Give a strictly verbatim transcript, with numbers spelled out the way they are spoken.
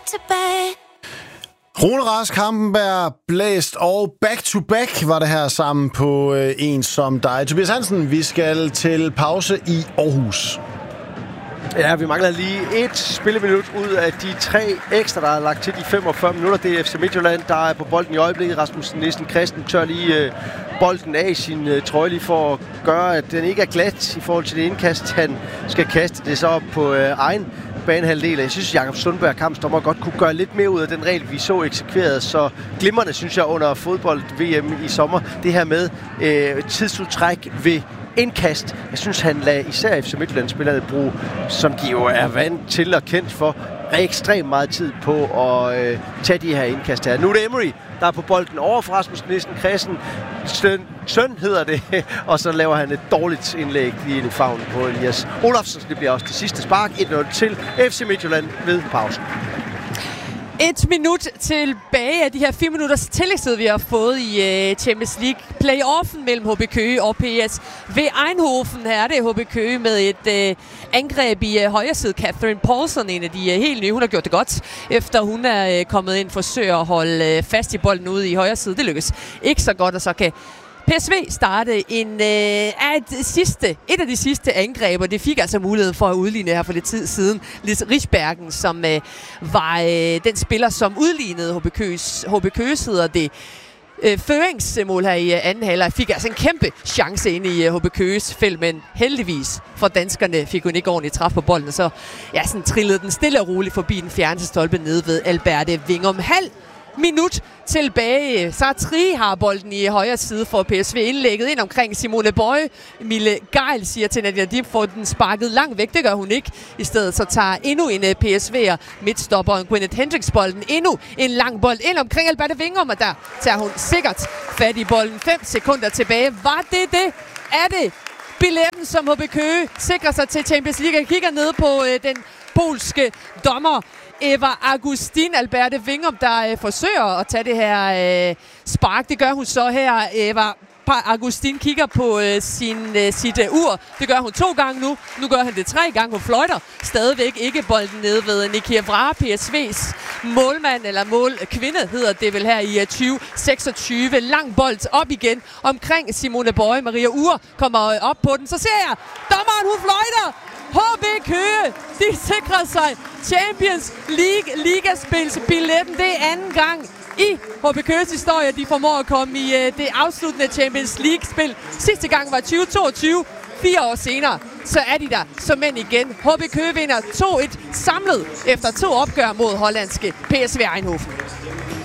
tilbage. Rune Rask, Hampenberg, Blæst og Back to Back var det her sammen på øh, En som dig. Tobias Hansen, vi skal til pause i Aarhus. Ja, vi mangler lige et spilleminut ud af de tre ekstra, der er lagt til de femogfyrre minutter. Det er F C Midtjylland, der er på bolden i øjeblikket. Rasmus Nielsen Christen tør lige øh, bolden af sin øh, trøje lige for at gøre, at den ikke er glat i forhold til det indkast. Han skal kaste det så op på øh, egen banehalvdel. Jeg synes, Jakob Sundberg, kampsdommer, godt kunne gøre lidt mere ud af den regel, vi så eksekveret. Så glimrende, synes jeg, under fodbold-V M i sommer. Det her med øh, tidsudtræk ved indkast. Jeg synes, han lader især F C Midtjylland-spillerne bruge, som de jo er vant til og kendt for, ekstremt meget tid på at øh, tage de her indkast her. Nu er det Emery, der er på bolden over for Rasmus Nielsen Christen. Søn, søn hedder det, og så laver han et dårligt indlæg lige i favnen på Elias Olafsen. Det bliver også det sidste spark. et nul til F C Midtjylland ved pausen. Et minut tilbage af de her fire minutters tillægstid, vi har fået i uh, Champions League. Playoffen mellem H B Køge og P S V Eindhoven. Her er det H B Køge med et uh, angreb i uh, højre side. Catherine Paulson, en af de uh, helt nye. Hun har gjort det godt, efter hun er uh, kommet ind, forsøger at holde uh, fast i bolden ude i højre side. Det lykkes ikke så godt, og så kan P S V starte en, øh, et, sidste, et af de sidste angreb, og det fik altså muligheden for at udligne her for lidt tid siden. Lis Risbergen, som øh, var øh, den spiller, som udlignede H B Køges, H B Køges hedder det. Øh, føringsmål her i øh, anden halvleg fik altså en kæmpe chance ind i øh, H B Køges felt, men heldigvis for danskerne fik hun ikke ordentligt træf på bolden, og så ja, sådan trillede den stille og roligt forbi den fjerneste stolpe nede ved Alberte Vingum. Halv minut tilbage. Sartri har bolden i højre side for P S V, indlægget ind omkring Simone Bøje. Mille Geil siger til Nadia Dip, får den sparket langt væk. Det gør hun ikke. I stedet så tager endnu en P S V'er midtstopperen Gwyneth Hendricks bolden. Endnu en lang bold ind omkring Alberte Vingum, og der tager hun sikkert fat i bolden. Fem sekunder tilbage. Var det det? Er det billetten, som H B Køge sikrer sig til Champions League? Jeg kigger ned på øh, den polske dommer Eva Augustin Alberte Vingum, der øh, forsøger at tage det her øh, spark. Det gør hun så her. Eva Augustin kigger på øh, sin, øh, sit øh, ur. Det gør hun to gange nu. Nu gør han det tre gange. Hun fløjter stadigvæk ikke bolden nede ved Nikia Vra, P S V's målmand, eller målkvinde hedder det vel her i uh, tyve seksogtyve. Lang bold op igen omkring Simone Bøje. Maria Ure kommer op på den. Så ser jeg, dommeren hun fløjter. H B Køge, de sikrer sig Champions League ligaspilsbilletten. Det er anden gang i H B Køges historie, de formår at komme i uh, det afsluttende Champions League-spil. Sidste gang var tyve toogtyve. Fire år senere, så er de der som mænd igen. H B Køge vinder to et samlet efter to opgør mod hollandske P S V Eindhoven.